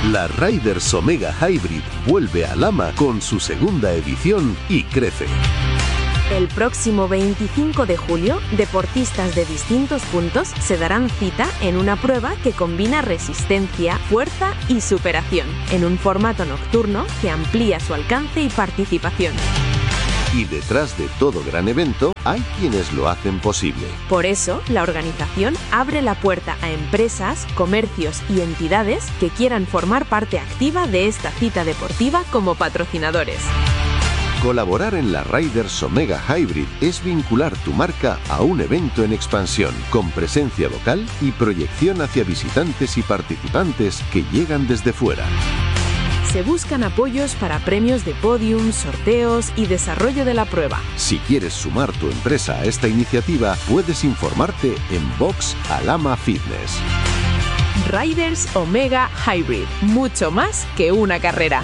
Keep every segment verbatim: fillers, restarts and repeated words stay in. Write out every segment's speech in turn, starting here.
La Riders Omega Hybrid vuelve a Lama con su segunda edición y crece. El próximo veinticinco de julio, deportistas de distintos puntos se darán cita en una prueba que combina resistencia, fuerza y superación, en un formato nocturno que amplía su alcance y participación. Y detrás de todo gran evento, hay quienes lo hacen posible. Por eso, la organización abre la puerta a empresas, comercios y entidades que quieran formar parte activa de esta cita deportiva como patrocinadores. Colaborar en la Riders Omega Hybrid es vincular tu marca a un evento en expansión, con presencia local y proyección hacia visitantes y participantes que llegan desde fuera. Se buscan apoyos para premios de podium, sorteos y desarrollo de la prueba. Si quieres sumar tu empresa a esta iniciativa, puedes informarte en Box Alama Fitness. Riders Omega Hybrid, mucho más que una carrera.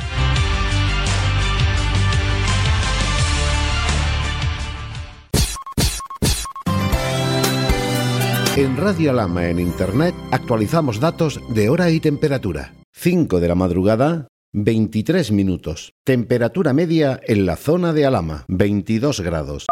En Radio Alama en Internet actualizamos datos de hora y temperatura. cinco de la madrugada, veintitrés minutos. Temperatura media en la zona de Alama, veintidós grados.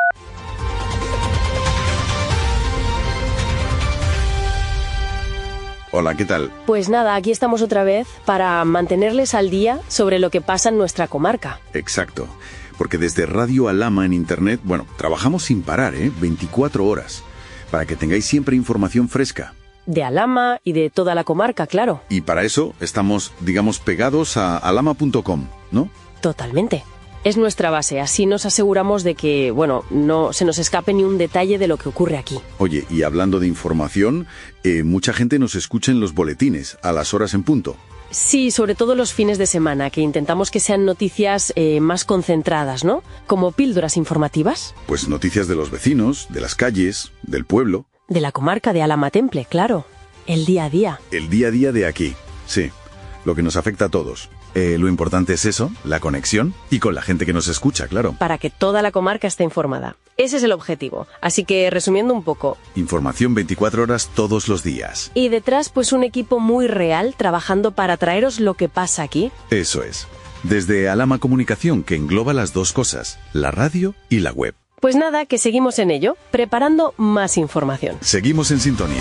Hola, ¿qué tal? Pues nada, aquí estamos otra vez para mantenerles al día sobre lo que pasa en nuestra comarca. Exacto, porque desde Radio Alama en Internet, bueno, trabajamos sin parar, ¿eh? veinticuatro horas. Para que tengáis siempre información fresca. De Alama y de toda la comarca, claro. Y para eso estamos, digamos, pegados a alama punto com, ¿no? Totalmente. Es nuestra base, así nos aseguramos de que, bueno, no se nos escape ni un detalle de lo que ocurre aquí. Oye, y hablando de información, eh, mucha gente nos escucha en los boletines, a las horas en punto. Sí, sobre todo los fines de semana, que intentamos que sean noticias eh, más concentradas, ¿no? Como píldoras informativas. Pues noticias de los vecinos, de las calles, del pueblo. De la comarca de Alama Temple, claro. El día a día. El día a día de aquí, sí. Lo que nos afecta a todos. Eh, lo importante es eso, la conexión, y con la gente que nos escucha, claro. Para que toda la comarca esté informada. Ese es el objetivo. Así que, resumiendo un poco... Información veinticuatro horas todos los días. Y detrás, pues un equipo muy real trabajando para traeros lo que pasa aquí. Eso es. Desde Alama Comunicación, que engloba las dos cosas, la radio y la web. Pues nada, que seguimos en ello, preparando más información. Seguimos en sintonía.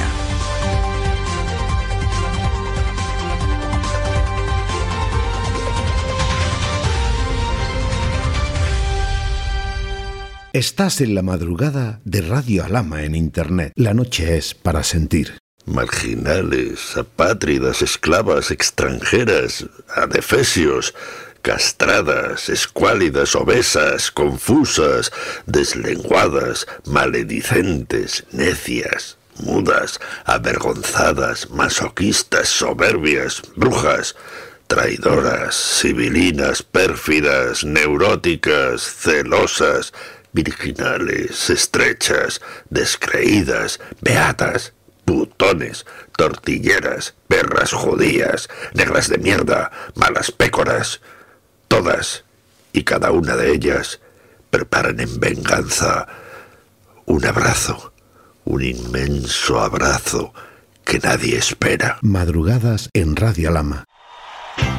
Estás en la madrugada de Radio Alama en Internet. La noche es para sentir. Marginales, apátridas, esclavas, extranjeras, adefesios, castradas, escuálidas, obesas, confusas, deslenguadas, maledicentes, necias, mudas, avergonzadas, masoquistas, soberbias, brujas, traidoras, sibilinas, pérfidas, neuróticas, celosas, virginales, estrechas, descreídas, beatas, putones, tortilleras, perras judías, negras de mierda, malas pécoras. Todas y cada una de ellas preparan en venganza un abrazo, un inmenso abrazo que nadie espera. Madrugadas en Radio Alama.